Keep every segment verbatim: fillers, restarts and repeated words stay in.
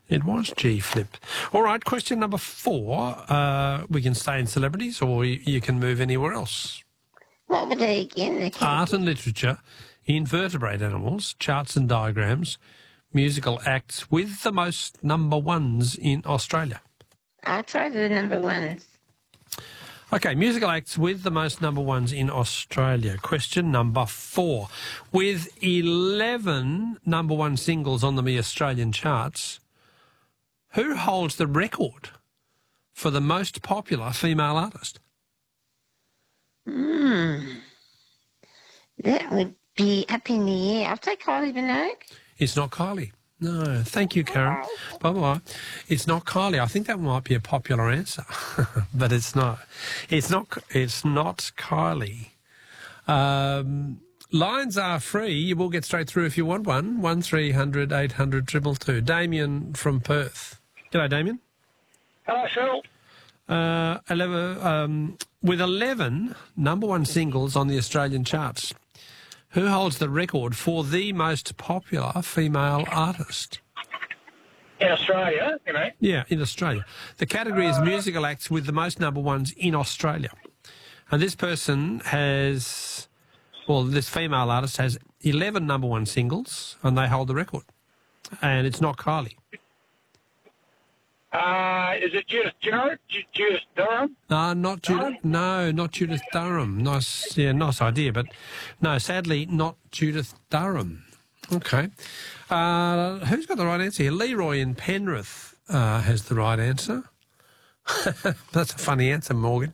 It was G-Flip. All right, question number four. Uh, we can stay in celebrities or you, you can move anywhere else. What were they again? Art and literature, invertebrate animals, charts and diagrams, musical acts with the most number ones in Australia. I'll try the number ones. Okay, musical acts with the most number ones in Australia. Question number four. With eleven number one singles on the Australian charts, who holds the record for the most popular female artist? Hmm. That would be up in the air. I'll take Kylie Minogue. It's not Kylie. No, thank you, Karen. Bye-bye. It's not Kylie. I think that might be a popular answer, but it's not. It's not. It's not Kylie. Um, lines are free. You will get straight through if you want one. One three hundred eight hundred triple two. Damien from Perth. G'day, Damien. Hello, Phil. Uh, eleven, um, with eleven number one singles on the Australian charts, who holds the record for the most popular female artist? In Australia, you know. Yeah, in Australia. The category is musical acts with the most number ones in Australia. And this person has, well, this female artist has eleven number one singles and they hold the record. And it's not Kylie. Uh, is it Judith Jarrett? Ju- Judith Durham? Uh, not Judith. No, not Judith Durham. Nice, yeah, nice idea, but no, sadly, not Judith Durham. Okay. Uh, who's got the right answer here? Leroy in Penrith uh, has the right answer. That's a funny answer, Morgan.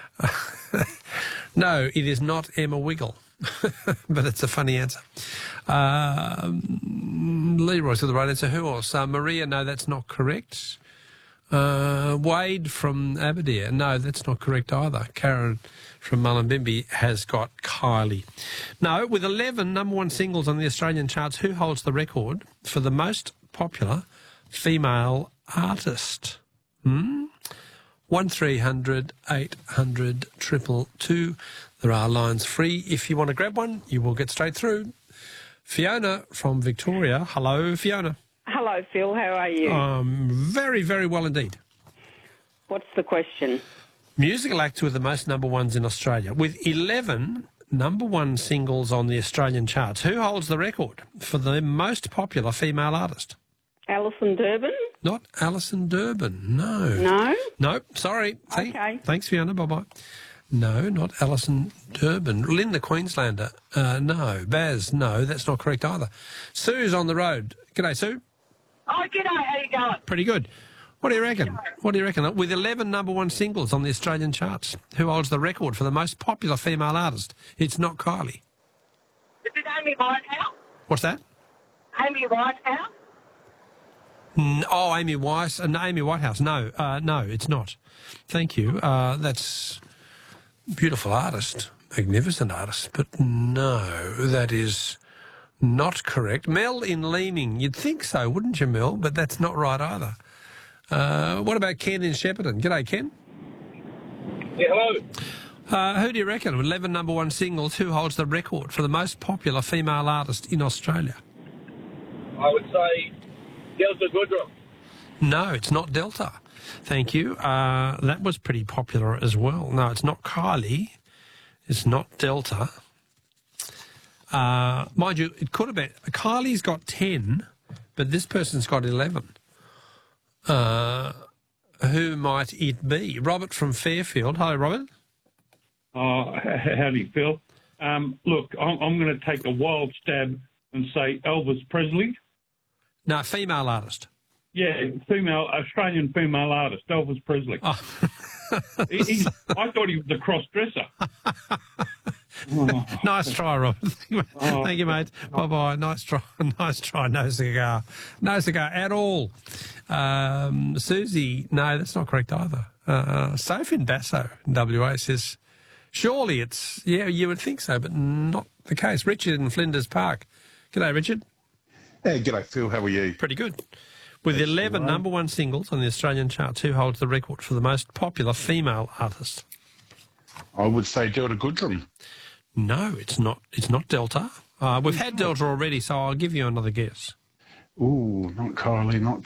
No, it is not Emma Wiggle, but it's a funny answer. Uh, Leroy's got the right answer. Who else? Uh, Maria, no, that's not correct. Uh, Wade from Aberdeen. No, that's not correct either. Karen from Mullumbimby has got Kylie. No, with eleven number one singles on the Australian charts, who holds the record for the most popular female artist? Hmm? one three hundred eight hundred triple two. There are lines free. If you want to grab one, you will get straight through. Fiona from Victoria. Hello, Fiona. Hello, Phil. How are you? Um, very, very well indeed. What's the question? Musical acts with the most number ones in Australia. With eleven number one singles on the Australian charts, who holds the record for the most popular female artist? Alison Durbin? Not Alison Durbin, no. No? No, sorry. Thank, Okay. Thanks, Fiona. Bye-bye. No, not Alison Durbin. Linda Queenslander, uh, no. Baz, no, that's not correct either. Sue's on the road. G'day, Sue. Oh, g'day. How you going? Pretty good. What do you reckon? What do you reckon? With eleven number one singles on the Australian charts, who holds the record for the most popular female artist? It's not Kylie. Is it Amy Whitehouse? What's that? Amy Whitehouse? N- oh, Amy Weiss. Uh, no, Amy Whitehouse. No, uh, no, it's not. Thank you. Uh, that's beautiful artist, magnificent artist, but no, that is not correct. Mel in Leeming. You'd think so, wouldn't you, Mel? But that's not right either. Uh, what about Ken in Shepparton? G'day, Ken. Yeah, hello. Uh, who do you reckon? With eleven number one singles, who holds the record for the most popular female artist in Australia? I would say Delta Goodrum. No, it's not Delta. Thank you. Uh, that was pretty popular as well. No, it's not Kylie. It's not Delta. Uh, mind you, it could have been. Kylie's got ten, but this person's got eleven. Uh, who might it be? Robert from Fairfield. Hello, Robert. Oh, howdy, Phil. Um, look, I'm, I'm going to take a wild stab and say Elvis Presley. No, female artist. Yeah, female, Australian female artist, Elvis Presley. Oh. he, he, I thought he was a cross-dresser. Oh. Nice try, Robert. Thank you, Oh. Thank you, mate. Bye-bye. Nice try. Nice try. No cigar. No cigar at all. Um, Susie, no, that's not correct either. Uh, Sophie in Basso in W A says, surely it's, yeah, you would think so, but not the case. Richard in Flinders Park. G'day, Richard. Hey, g'day, Phil. How are you? Pretty good. With That's eleven right. number one singles on the Australian charts, who holds the record for the most popular female artist? I would say Delta Goodrum. No, it's not. It's not Delta. Uh, we've had Delta already, so I'll give you another guess. Ooh, not Kylie, not